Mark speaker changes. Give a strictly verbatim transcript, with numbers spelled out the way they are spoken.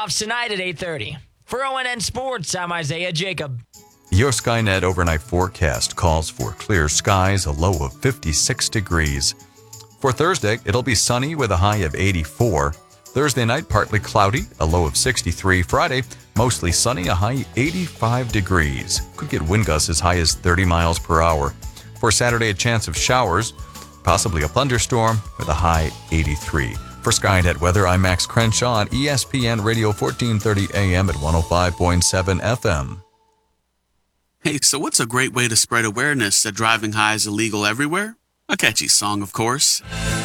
Speaker 1: playoffs tonight at eight thirty. For O N N Sports, I'm Isaiah Jacob.
Speaker 2: Your Skynet overnight forecast calls for clear skies, a low of fifty-six degrees. For Thursday, it'll be sunny with a high of eighty-four. Thursday night, partly cloudy, a low of sixty-three. Friday, mostly sunny, a high eighty-five degrees. Could get wind gusts as high as thirty miles per hour. For Saturday, a chance of showers, possibly a thunderstorm with a high eighty-three. For Skynet weather, I'm Max Crenshaw on E S P N Radio fourteen thirty A M at one oh five point seven F M.
Speaker 3: Hey, so what's a great way to spread awareness that driving high is illegal everywhere? A catchy song, of course.